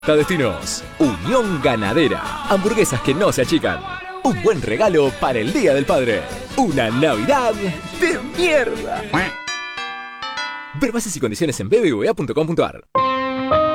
Destinos. Unión Ganadera. Hamburguesas que no se achican. Un buen regalo para el Día del Padre. Una Navidad de mierda. Ver bases y condiciones en bbva.com.ar.